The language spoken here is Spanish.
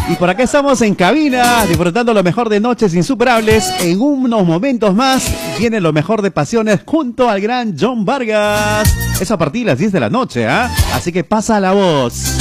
Y por acá estamos en cabina, disfrutando lo mejor de Noches Insuperables. En unos momentos más viene lo mejor de Pasiones junto al gran John Vargas. Eso a partir de las 10 de la noche, ¿ah? Así que pasa la voz.